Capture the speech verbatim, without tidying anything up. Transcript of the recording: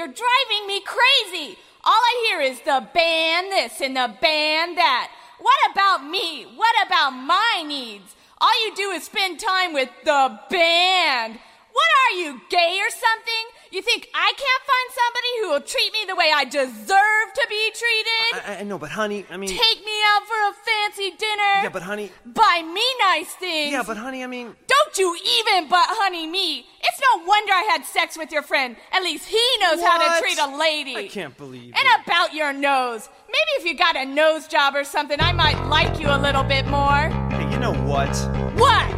you're driving me crazy. All I hear is the band this and the band that. What about me? What about my needs? All you do is spend time with the band. What are you, gay or something? You think I can't find somebody who will treat me the way I deserve to be treated? I, I know, but honey, I mean... Take me out for a fancy dinner? Yeah, but honey... Buy me nice things? Yeah, but honey, I mean... Don't you even but honey me. It's no wonder I had sex with your friend. At least he knows What? how to treat a lady. I can't believe And it. about your nose. Maybe if you got a nose job or something, I might like you a little bit more. Hey, you know what? What?